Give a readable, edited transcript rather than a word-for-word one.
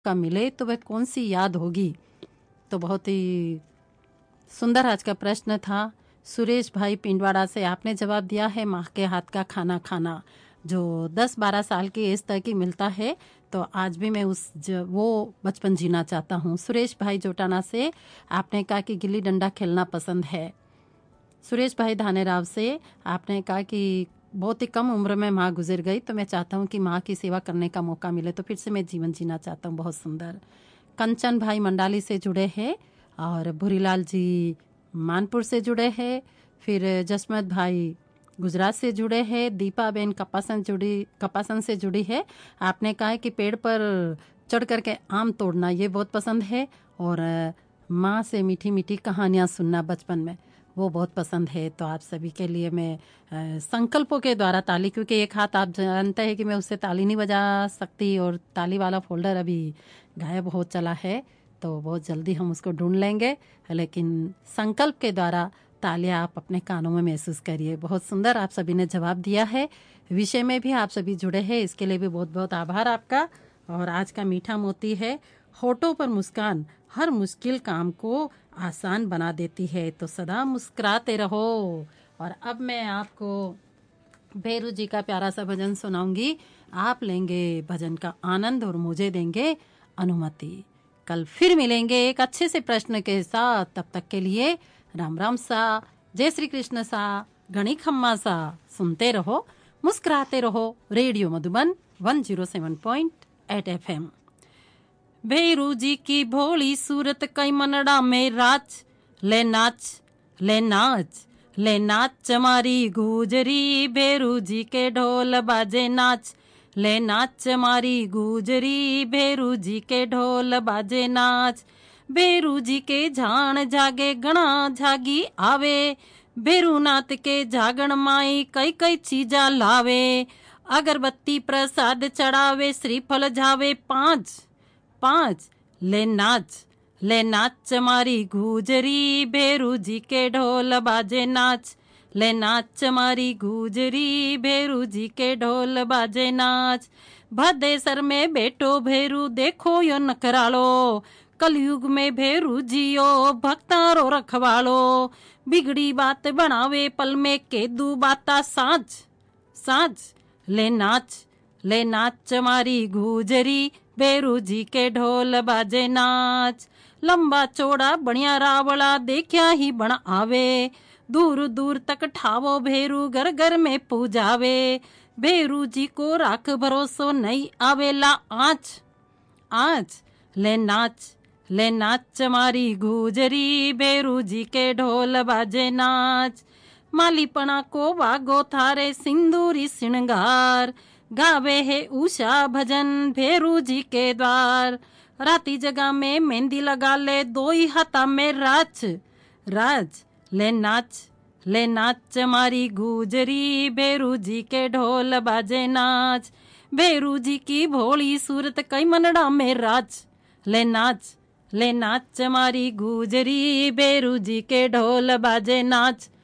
का मिले तो वह कौन सी याद होगी। तो बहुत ही सुंदर आज का प्रश्न था। सुरेश भाई पिंडवाड़ा से आपने जवाब दिया है माँ के हाथ का खाना खाना, जो 10-12 साल की एज तक ही मिलता है। तो आज भी मैं वो बचपन जीना चाहता हूँ। सुरेश भाई जोटाना से आपने कहा कि गिल्ली डंडा खेलना पसंद है। सुरेश भाई धानेराव से आपने कहा कि बहुत ही कम उम्र में माँ गुजर गई, तो मैं चाहता हूँ कि माँ की सेवा करने का मौका मिले तो फिर से मैं जीवन जीना चाहता हूँ। बहुत सुंदर। कंचन भाई मंडाली से जुड़े हैं और भूरीलाल जी मानपुर से जुड़े हैं। फिर जसमत भाई गुजरात से जुड़े हैं। दीपा बेन कपासन से जुड़ी है। आपने कहा है कि पेड़ पर चढ़ करके आम तोड़ना ये बहुत पसंद है, और माँ से मीठी मीठी कहानियाँ सुनना बचपन में वो बहुत पसंद है। तो आप सभी के लिए मैं संकल्पों के द्वारा ताली, क्योंकि एक हाथ आप जानते हैं कि मैं उससे ताली नहीं बजा सकती और ताली वाला फोल्डर अभी गायब हो चला है, तो बहुत जल्दी हम उसको ढूंढ लेंगे। लेकिन संकल्प के द्वारा तालियां आप अपने कानों में महसूस करिए। बहुत सुंदर आप सभी ने जवाब दिया है। विषय में भी आप सभी जुड़े हैं, इसके लिए भी बहुत बहुत आभार आपका। और आज का मीठा मोती है, होठों पर मुस्कान हर मुश्किल काम को आसान बना देती है, तो सदा मुस्कुराते रहो। और अब मैं आपको भैरू जी का प्यारा सा भजन सुनाऊंगी। आप लेंगे भजन का आनंद और मुझे देंगे अनुमति। कल फिर मिलेंगे एक अच्छे से प्रश्न के साथ। तब तक के लिए राम राम सा, जय श्री कृष्ण सा, गणी खम्मा सा। सुनते रहो, मुस्कुराते रहो। Radio Madhuban 107.8 FM। भैरू जी की भोली सूरत कई मनड़ा में राज, ले नाच ले नाच ले नाच चमारी गुजरी। भैरू जी के ढोल बाजे नाच, ले नाच चमारी गुजरी। भैरू जी के ढोल बाजे नाच। भैरू जी के झाण जागे गणा झागी आवे। भैरू नाथ के जागण माई कई कई चीजा लावे। अगरबत्ती प्रसाद चढ़ावे, श्रीफल झावे 5 ले नाच चमारी गुजरी। भैरू जी के ढोल बाजे नाच, ले नाच चमारी गुजरी। भैरू जी के ढोल बाजे नाच। भदेसर में बैठो भैरू देखो यो नखरालो। कलयुग में भैरू जियो भक्तारो रखवालो। बिगड़ी बात बनावे पल में केदू बाता साज ले नाच चमारी गुजरी। भैरू जी के ढोल बाजे नाच। लंबा चौड़ा बढ़िया रावला देखया ही बण आवे। दूर दूर तक ठावो भैरू घर घर में पूजावे। भैरू जी को राख भरोसो नहीं आवेला आज ले नाच चमारी गुजरी। भैरू जी के ढोल बाजे नाच। मालीपना को वागो थारे सिंदूरी श्रृंगार। गावे है उषा भजन भैरू जी के द्वार। राती जगह में मेहंदी लगा ले दो ही हाथा में राज ले नाच चमारी गुजरी। भैरू जी के ढोल बाजे नाच। भैरू जी की भोली सूरत कई मनड़ा में राज, ले नाच चमारी गुजरी। भैरू जी के ढोल बाजे नाच।